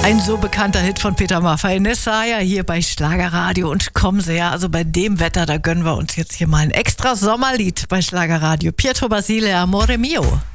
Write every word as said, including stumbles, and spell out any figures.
Ein so bekannter Hit von Peter Maffay, Nessaya, hier bei Schlagerradio. Und kommen Sie ja, also bei dem Wetter, da gönnen wir uns jetzt hier mal ein extra Sommerlied bei Schlagerradio. Pietro Basile, Amore Mio.